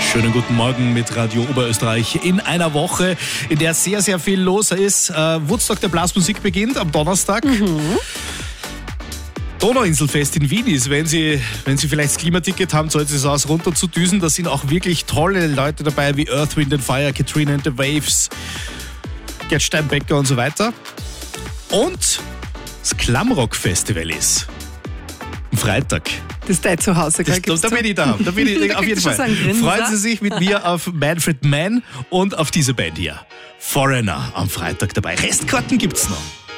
Schönen guten Morgen mit Radio Oberösterreich in einer Woche, in der sehr, sehr viel los ist. Woodstock der Blasmusik beginnt am Donnerstag. Donauinselfest in Wien ist, wenn Sie vielleicht das Klimaticket haben, sollte es aus runter zu düsen. Da sind auch wirklich tolle Leute dabei, wie Earth, Wind and Fire, Katrina and the Waves, Gerd Steinbecker und so weiter. Und das Glamrock-Festival ist am Freitag. Das ist dein Zuhause, gell? Da bin ich da. Da bin ich auf jeden Fall. Freuen Sie sich mit mir auf Manfred Mann und auf diese Band hier. Foreigner am Freitag dabei. Restkarten gibt's noch.